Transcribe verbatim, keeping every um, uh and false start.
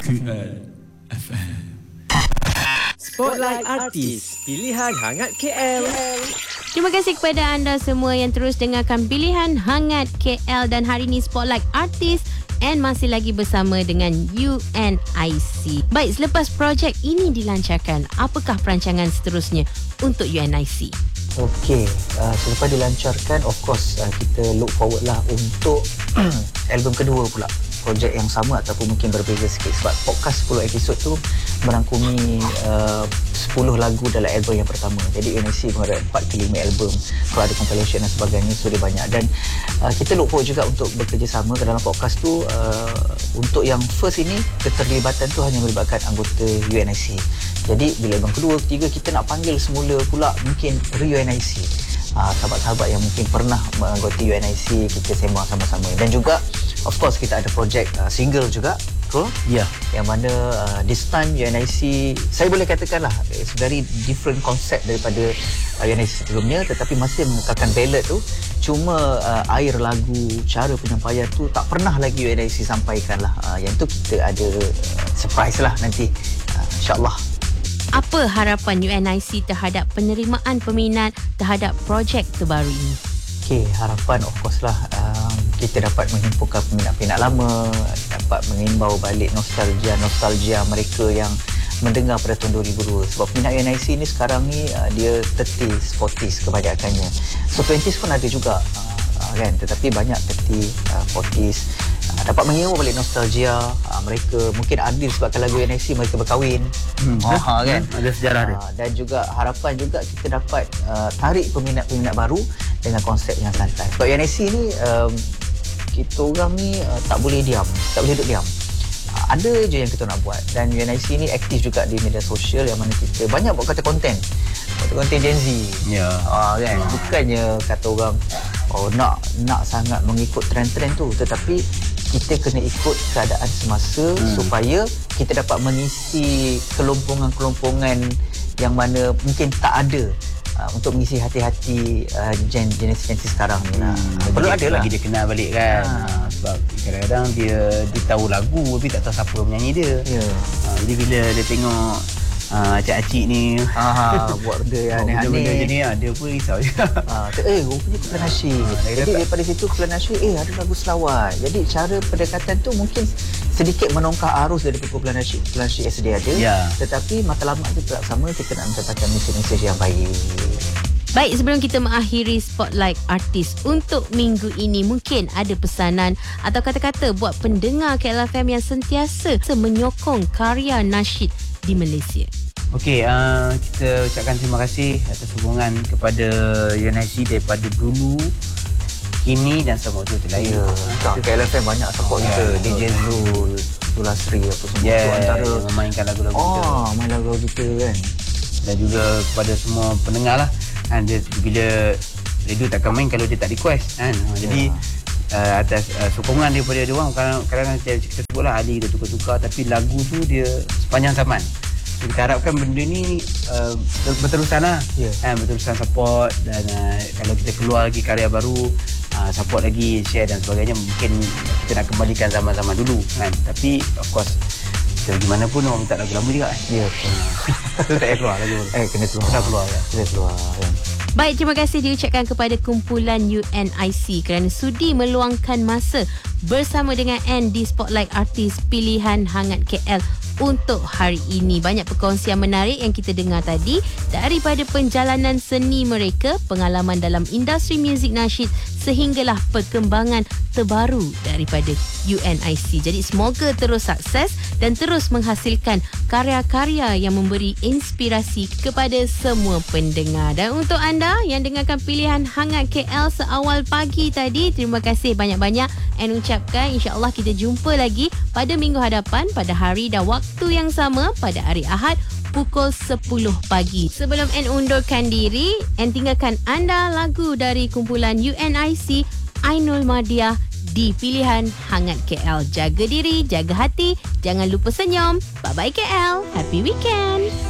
K L F M. Spotlight Artis Pilihan Hangat K L. Terima kasih kepada anda semua yang terus dengarkan Pilihan Hangat K L. Dan hari ini Spotlight Artis and masih lagi bersama dengan U N I C. Baik, selepas projek ini dilancarkan, apakah perancangan seterusnya untuk U N I C? Okey, uh, selepas dilancarkan, of course uh, kita look forward lah untuk album kedua pula. Projek yang sama ataupun mungkin berbeza sikit, sebab podcast sepuluh episod tu merangkumi uh, sepuluh lagu dalam album yang pertama. Jadi U N I C pun ada empat ke lima album, kalau ada compilation dan sebagainya, so dia banyak. Dan uh, kita look forward juga untuk bekerjasama ke dalam podcast tu. Uh, untuk yang first ini, keterlibatan tu hanya melibatkan anggota U N I C. Jadi bila album kedua, ketiga, kita nak panggil semula pula mungkin re-U N I C. Uh, sahabat-sahabat yang mungkin pernah menganggoti U N I C, kita sembang sama-sama. Dan juga of course kita ada projek uh, single juga, betul? Ya. Yeah. Yang mana uh, this time U N I C, saya boleh katakanlah it's very different concept daripada uh, U N I C sebelumnya, tetapi masih mengekalkan ballad tu. Cuma uh, air lagu, cara penyampaian tu tak pernah lagi U N I C sampaikan lah. Uh, yang tu kita ada uh, surprise lah nanti, uh, insyaAllah. Apa harapan U N I C terhadap penerimaan peminat terhadap projek terbaru ini? Okey, harapan of course lah um, kita dapat menghimpunkan peminat-peminat lama, dapat mengimbau balik nostalgia-nostalgia mereka yang mendengar pada tahun dua ribu dua. Sebab peminat U N I C ni sekarang ni uh, dia tiga puluh, empat puluh kebanyakannya. So dua puluh pun ada juga uh, kan, tetapi banyak tiga puluh, empat puluh. Uh, dapat mengimbau balik nostalgia uh, mereka. Mungkin adil sebabkan lagu U N I C mereka berkahwin. Hmm, oh, ha, kan? Ada sejarah dia. Uh, dan juga harapan juga kita dapat uh, tarik peminat-peminat baru dengan konsep yang santai. Sebab U N I C ni um, kita orang ni uh, tak boleh diam, tak boleh duduk diam. Uh, ada je yang kita nak buat. Dan U N I C ni aktif juga di media sosial yang mana kita banyak buat kata konten. Kata konten Gen Z. Ya. Uh, kan? Bukannya kata orang oh nak nak sangat mengikut trend-trend tu, tetapi kita kena ikut keadaan semasa hmm. supaya kita dapat mengisi kelompongan-kelompongan yang mana mungkin tak ada uh, untuk mengisi hati-hati uh, gen generasi sekarang ni lah. Hmm, perlu ada lah. Bagi dia kenal balik kan. Ha. Ha, sebab kadang-kadang dia dia tahu lagu tapi tak tahu siapa penyanyi dia. Ya. Ha, jadi bila dia tengok uh, cik-cik ni ha, buat benda yang aneh-aneh jadi ha, dia pun risau je. ha, eh rupanya Kumpulan Nasyid. Ha, jadi daripada situ Kumpulan Nasyid eh ada lagu selawat. Jadi cara pendekatan tu mungkin sedikit menongkar arus dari Kumpulan Nasyid, Kumpulan Nasyid yang sedia ada. Ya. Tetapi matlamat tu tetap sama, kita nak mencatatkan mesej-mesej yang baik. Baik, sebelum kita mengakhiri Spotlight Artis untuk minggu ini, mungkin ada pesanan atau kata-kata buat pendengar K L F M yang sentiasa menyokong karya nasyid di Malaysia. Okey, uh, kita ucapkan terima kasih atas hubungan kepada U N I C daripada dulu, kini dan semua tu lain. Ya, uh, K L F M banyak support kita, yeah, D J Zul, Zul Asri apa semua. Yeah, tu antara memainkan lagu-lagu oh, kita. Oh, main lagu kita kan. Dan juga kepada semua pendengar lah. Kan, dia, bila radio takkan main kalau dia tak request kan. Ha, jadi yeah. uh, atas uh, sokongan daripada dia orang, kadang-kadang kita sebut lah ahli kita tukar-tukar, tapi lagu tu dia sepanjang zaman. So, kita harapkan benda ni uh, berterusan lah. Yeah. Kan, berterusan support. Dan uh, kalau kita keluar lagi karya baru, uh, support lagi, share dan sebagainya. Mungkin kita nak kembalikan zaman-zaman dulu kan. Tapi of course gimana pun orang minta lagu lama juga kan. Ya. Tu tak payah keluar lagu. Eh kena keluar. Kena keluar kan. Kena keluar kan. Baik, terima kasih diucapkan kepada kumpulan U N I C kerana sudi meluangkan masa bersama dengan Anne di Spotlight Artis Pilihan Hangat K L untuk hari ini. Banyak perkongsian menarik yang kita dengar tadi daripada perjalanan seni mereka, pengalaman dalam industri muzik nasyid sehinggalah perkembangan terbaru daripada U N I C. Jadi semoga terus sukses dan terus menghasilkan karya-karya yang memberi inspirasi kepada semua pendengar. Dan untuk anda yang dengarkan Pilihan Hangat K L seawal pagi tadi, terima kasih banyak-banyak dan ucapkan insya-Allah kita jumpa lagi pada minggu hadapan pada hari dan waktu yang sama pada hari Ahad pukul sepuluh pagi. Sebelum N undurkan diri, N tinggalkan anda lagu dari kumpulan U N I C, Ainul Madiah di Pilihan Hangat K L. Jaga diri, jaga hati, jangan lupa senyum. Bye-bye K L. Happy weekend.